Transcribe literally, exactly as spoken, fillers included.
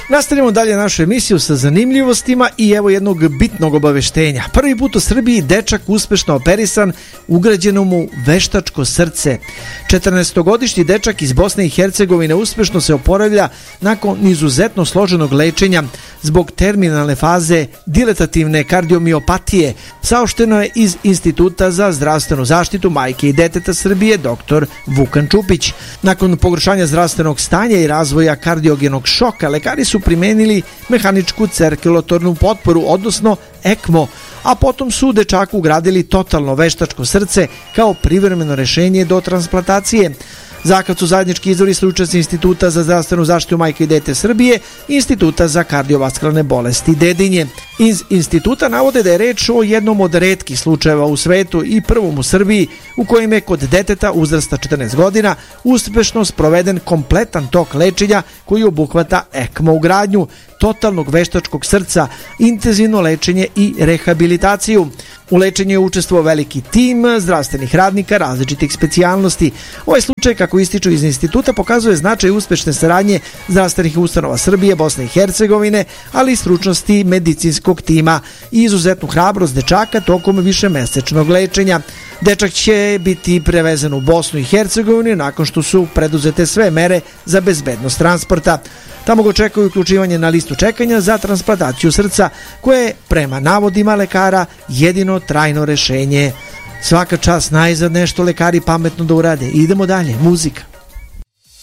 Nastavljamo dalje našu emisiju sa zanimljivostima i evo jednog bitnog obaveštenja. Prvi put u Srbiji dečak uspešno operisan, ugrađeno mu veštačko srce. četrnaestogodišnji dečak iz Bosne i Hercegovine uspešno se oporavlja nakon izuzetno složenog lečenja zbog terminalne faze diletativne kardiomiopatije, saopšteno je iz Instituta za zdravstvenu zaštitu majke i deteta Srbije dr Vukan Čupić. Nakon pogoršanja zdravstvenog stanja i razvoja kardiogenog šoka, lekari su primenili mehaničku cirkulatornu potporu, odnosno ECMO, a potom su dečaku ugradili totalno veštačko srce kao privremeno rešenje do transplantacije. Zaklad su zajednički izvori stručnjaci Instituta za zdravstvenu zaštitu majke i dete Srbije i Instituta za kardiovaskularne bolesti Dedinje. Iz instituta navode da je reč o jednom od retkih slučajeva u svetu i prvom u Srbiji u kojem je kod deteta uzrasta četrnaest godina uspešno sproveden kompletan tok lečenja koji obuhvata ECMO ugradnju, totalnog veštačkog srca, intenzivno lečenje i rehabilitaciju. U lečenju je učestvovao veliki tim zdravstvenih radnika različitih specijalnosti. Ovaj slučaj, kako ističu iz instituta, pokazuje značaj uspešne saradnje zdravstvenih ustanova Srbije, Bosne i Hercegovine, ali i stručnosti medicinskog tima i izuzetnu hrabrost dečaka tokom višemesečnog lečenja. Dečak će biti prevezen u Bosnu i Hercegovinu nakon što su preduzete sve mere za bezbednost transporta. Tamo ga očekuje uključivanje na listu čekanja za transplantaciju srca, koje je, prema navodima lekara, jedino trajno rešenje. Svaka čast, najzad nešto lekari pametno da urade. Idemo dalje, muzika.